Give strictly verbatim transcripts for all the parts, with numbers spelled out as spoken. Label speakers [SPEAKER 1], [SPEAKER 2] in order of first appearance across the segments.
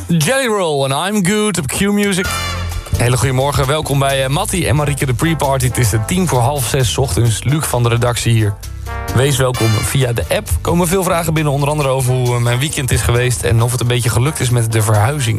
[SPEAKER 1] Jelly Roll en I'm Good op Q-Music. Hele goedemorgen, welkom bij uh, Mattie en Marieke de Pre-Party. Het is de tien voor half zes ochtends. Luc van de redactie hier. Wees welkom. Via de app komen veel vragen binnen. Onder andere over hoe uh, mijn weekend is geweest... en of het een beetje gelukt is met de verhuizing.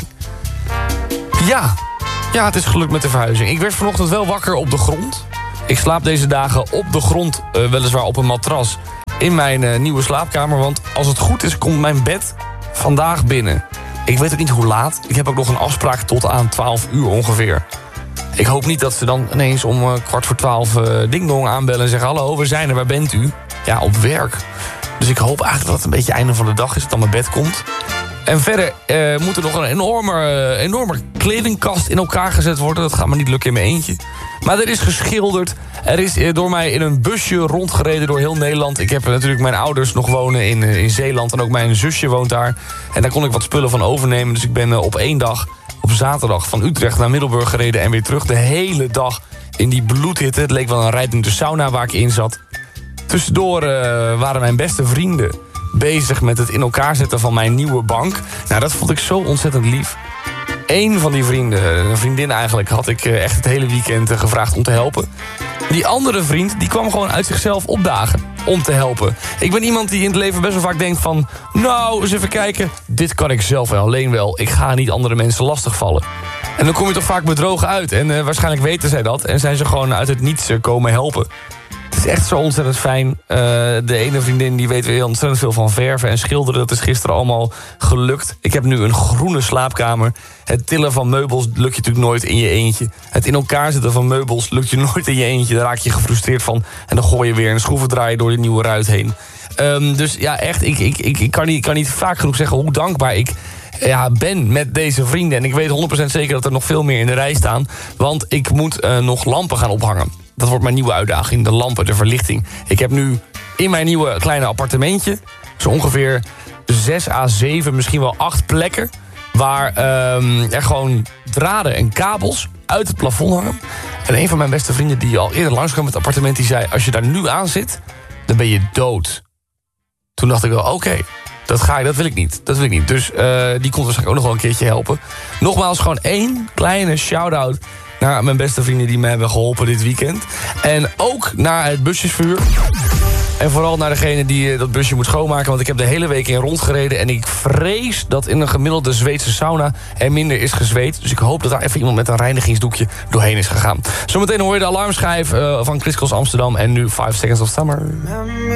[SPEAKER 1] Ja, ja, het is gelukt met de verhuizing. Ik werd vanochtend wel wakker op de grond. Ik slaap deze dagen op de grond, uh, weliswaar op een matras... in mijn uh, nieuwe slaapkamer. Want als het goed is, komt mijn bed vandaag binnen. Ik weet ook niet hoe laat. Ik heb ook nog een afspraak tot aan twaalf uur ongeveer. Ik hoop niet dat ze dan ineens om uh, kwart voor twaalf uh, ding-dong aanbellen... en zeggen, hallo, we zijn er, waar bent u? Ja, op werk. Dus ik hoop eigenlijk dat het een beetje einde van de dag is... dat dan mijn bed komt. En verder uh, moet er nog een enorme, uh, enorme kledingkast in elkaar gezet worden. Dat gaat me niet lukken in mijn eentje. Maar er is geschilderd. Er is uh, door mij in een busje rondgereden door heel Nederland. Ik heb uh, natuurlijk mijn ouders nog wonen in, uh, in Zeeland. En ook mijn zusje woont daar. En daar kon ik wat spullen van overnemen. Dus ik ben uh, op één dag, op zaterdag, van Utrecht naar Middelburg gereden... en weer terug de hele dag in die bloedhitte. Het leek wel een rijdende sauna waar ik in zat. Tussendoor uh, waren mijn beste vrienden... bezig met het in elkaar zetten van mijn nieuwe bank. Nou, dat vond ik zo ontzettend lief. Eén van die vrienden, een vriendin eigenlijk... had ik echt het hele weekend gevraagd om te helpen. Die andere vriend, die kwam gewoon uit zichzelf opdagen om te helpen. Ik ben iemand die in het leven best wel vaak denkt van... nou, eens even kijken, dit kan ik zelf wel alleen wel. Ik ga niet andere mensen lastigvallen. En dan kom je toch vaak bedrogen uit. En uh, waarschijnlijk weten zij dat. En zijn ze gewoon uit het niets uh, komen helpen. Het is echt zo ontzettend fijn. Uh, de ene vriendin die weet weer ontzettend veel van verven en schilderen. Dat is gisteren allemaal gelukt. Ik heb nu een groene slaapkamer. Het tillen van meubels lukt je natuurlijk nooit in je eentje. Het in elkaar zetten van meubels lukt je nooit in je eentje. Daar raak je gefrustreerd van. En dan gooi je weer een schroevendraaier door de nieuwe ruit heen. Um, dus ja, echt, ik, ik, ik, ik, kan niet, ik kan niet vaak genoeg zeggen hoe dankbaar ik... Ja, ben met deze vrienden. En ik weet honderd procent zeker dat er nog veel meer in de rij staan. Want ik moet uh, nog lampen gaan ophangen. Dat wordt mijn nieuwe uitdaging, de lampen, de verlichting. Ik heb nu in mijn nieuwe kleine appartementje... zo ongeveer zes à zeven, misschien wel acht plekken... waar um, er gewoon draden en kabels uit het plafond hangen. En een van mijn beste vrienden die al eerder langskwam met het appartement... die zei, als je daar nu aan zit, dan ben je dood. Toen dacht ik wel, oké... Okay. Dat ga ik, dat wil ik niet. Dat wil ik niet. Dus uh, die komt waarschijnlijk ook nog wel een keertje helpen. Nogmaals, gewoon één kleine shout-out naar mijn beste vrienden die me hebben geholpen dit weekend. En ook naar het busjesvuur. En vooral naar degene die uh, dat busje moet schoonmaken. Want ik heb de hele week in rondgereden. En ik vrees dat in een gemiddelde Zweedse sauna er minder is gezweet. Dus ik hoop dat daar even iemand met een reinigingsdoekje doorheen is gegaan. Zometeen hoor je de alarmschijf uh, van Chris Cross Amsterdam. En nu five seconds of Summer.